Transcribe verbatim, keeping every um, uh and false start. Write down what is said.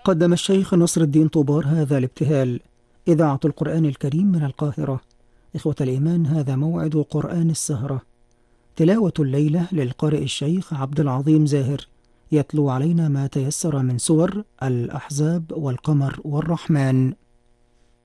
قدم الشيخ نصر الدين طوبار هذا الابتهال. إذاعة القرآن الكريم من القاهرة. إخوة الإيمان، هذا موعد قرآن السهرة. تلاوة الليلة للقارئ الشيخ عبد العظيم زاهر، يتلو علينا ما تيسر من سور الأحزاب والقمر والرحمن.